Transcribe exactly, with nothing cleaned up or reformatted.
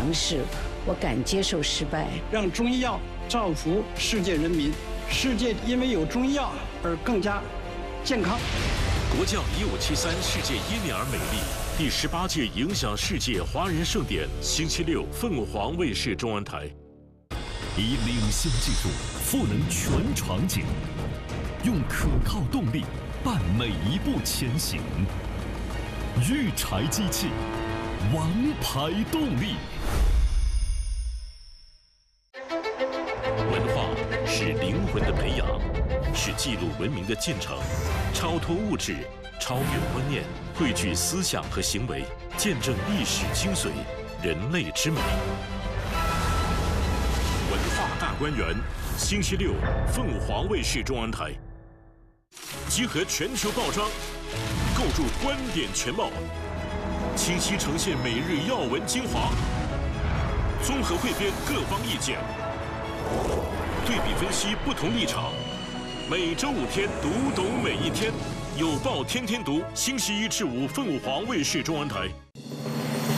尝试，我敢接受失败。 让中医药造福世界人民，世界因为有中医药而更加健康。 国窖一五七三世界耶尼尔美丽第十八届影响世界华人盛典，星期六凤凰卫视中文台。 以领先技术赋能全场景，用可靠动力伴每一步前行。育柴机器，王牌动力。 文化是灵魂的培养，是记录文明的进程，超脱物质，超越观念，汇聚思想和行为，见证历史精髓，人类之美。文化大观园，星期六凤凰卫视中文台。集合全球报章，构筑观点全貌，清晰呈现每日要闻精华，综合汇编各方意见，对比分析不同立场。每周五天，读懂每一天。有报天天读，星期一至五凤凰卫视中文台。